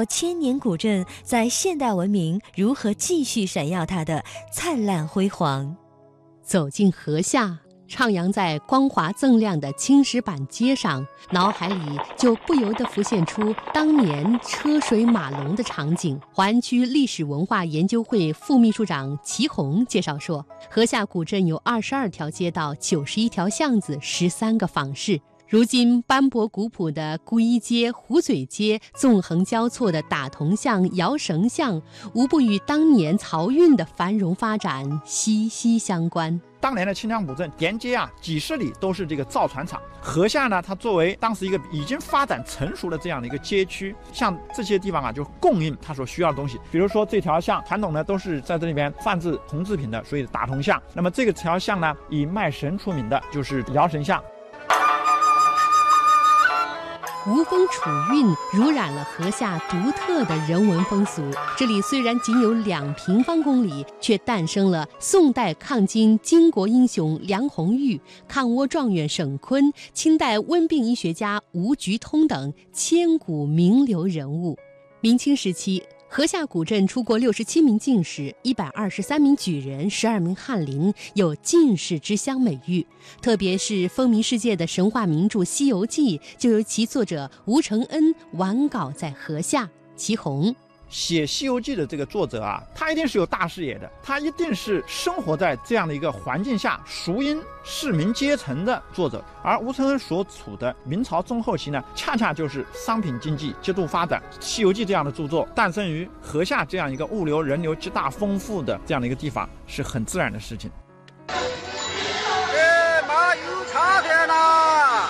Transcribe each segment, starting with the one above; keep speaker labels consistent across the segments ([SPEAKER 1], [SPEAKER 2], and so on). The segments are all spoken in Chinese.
[SPEAKER 1] 座千年古镇在现代文明如何继续闪耀它的灿烂辉煌。
[SPEAKER 2] 走进河下，徜徉在光滑锃亮的青石板街上，脑海里就不由得浮现出当年车水马龙的场景。华安区历史文化研究会副秘书长齐红介绍说，河下古镇有22条街道、91条巷子、13个坊市。如今斑驳古朴的姑衣街、壶嘴街，纵横交错的打铜巷、摇绳巷，无不与当年漕运的繁荣发展息息相关。
[SPEAKER 3] 当年的清江古镇沿街几十里都是这个造船厂。河下呢，它作为当时一个已经发展成熟的这样的一个街区，像这些地方就供应它所需要的东西。比如说这条巷传统呢都是在这里边贩制铜制品的，所以打铜巷。那么这个条巷呢，以卖绳出名的就是摇绳巷。
[SPEAKER 2] 吴风楚韵濡染了河下独特的人文风俗。这里虽然仅有2平方公里，却诞生了宋代抗金巾帼英雄梁红玉、抗倭状元沈坤、清代温病医学家吴菊通等千古名流人物。明清时期，河下古镇出过67名进士、123名举人、12名翰林，有进士之乡美誉。特别是风靡世界的神话名著《西游记》，就由其作者吴承恩完稿在河下。齐红
[SPEAKER 3] 写《西游记》的这个作者他一定是有大视野的，他一定是生活在这样的一个环境下，熟谚市民阶层的作者。而吴承恩所处的明朝中后期呢，恰恰就是商品经济极度发展，《西游记》这样的著作诞生于河下这样一个物流人流极大丰富的这样的一个地方，是很自然的事情。
[SPEAKER 4] 马有茶点啦，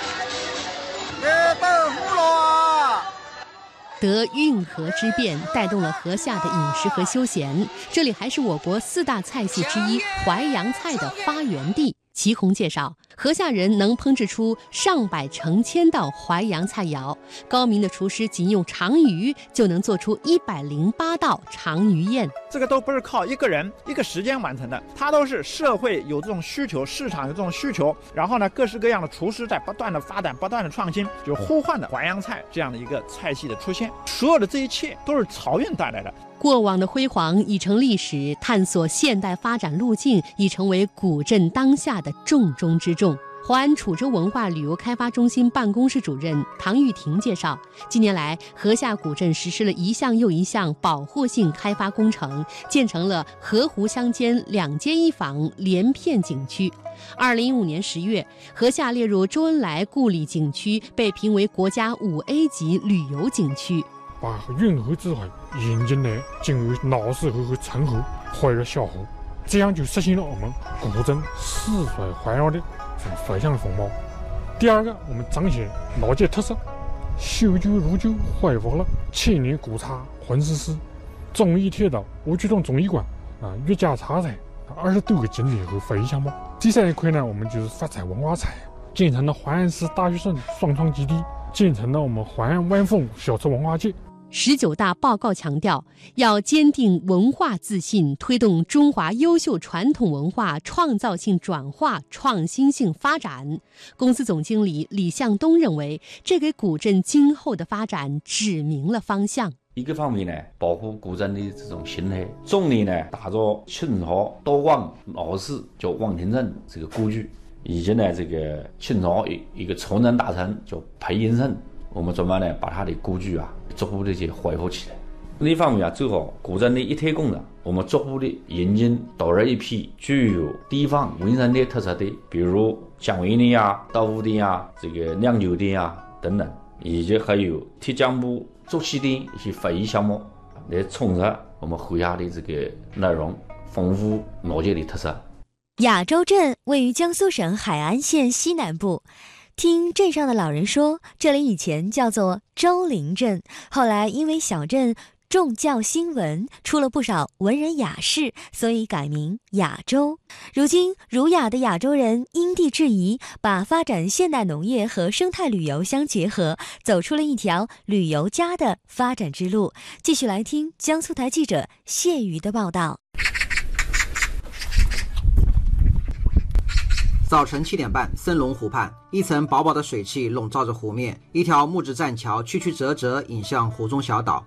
[SPEAKER 4] 豆腐了。
[SPEAKER 2] 得运河之便，带动了河下的饮食和休闲。这里还是我国4大菜系之一淮扬菜的发源地。齐红介绍，河下人能烹制出上百成千道淮扬菜肴，高明的厨师仅用长鱼就能做出108道长鱼宴。
[SPEAKER 3] 这个都不是靠一个人一个时间完成的，它都是社会有这种需求，市场有这种需求，然后呢，各式各样的厨师在不断的发展、不断的创新，就呼唤的淮扬菜这样的一个菜系的出现。所有的这一切都是漕运带来的。
[SPEAKER 2] 过往的辉煌已成历史，探索现代发展路径已成为古镇当下的重中之重。华安楚州文化旅游开发中心办公室主任唐玉婷介绍，近年来河下古镇实施了一项又一项保护性开发工程，建成了河湖相间2街1坊连片景区。2015年10月，河下列入周恩来故里景区，被评为国家5A 级旅游景区。
[SPEAKER 5] 把运河之水引进来，进入老式河和陈河，或者小河，这样就实现了我们古镇四水环绕的这个水乡风貌。第二个，我们彰显老街特色，修旧如旧，恢复了千年古茶浑石寺、忠义铁道、吴菊洞综艺馆岳家茶菜20多个景点和非遗项目。第三一块呢，我们就是发展文化产业，建成了淮安市大学生双创基地，建成了我们淮安万丰小吃文化节。
[SPEAKER 2] 19大报告强调，要坚定文化自信，推动中华优秀传统文化创造性转化、创新性发展。公司总经理李向东认为，这给古镇今后的发展指明了方向。
[SPEAKER 6] 一个方面呢，保护古镇的这种形态；重点呢，打造清朝道望老式叫望亭镇这个故居，以及呢，这个清朝一个崇祯大臣叫裴应胜，我们准备呢把他的故居逐步的去恢复起来。另一方面做好古镇的一体工程，我们逐步的引进导入一批具有地方文生的特色的，比如酱味店豆腐店这个酿酒店等等，以及还有铁匠铺、竹器店一些非遗项目，来充实我们河下的这个内容，丰富老街的特色。
[SPEAKER 1] 雅洲镇位于江苏省海安县西南部。听镇上的老人说，这里以前叫做周林镇，后来因为小镇重教兴文，出了不少文人雅士，所以改名雅洲。如今儒雅的雅洲人因地制宜，把发展现代农业和生态旅游相结合，走出了一条旅游家的发展之路。继续来听江苏台记者谢瑜的报道。
[SPEAKER 7] 早晨7点半，森龙湖畔，一层薄薄的水汽笼罩着湖面，一条木质栈桥曲曲折折引向湖中小岛。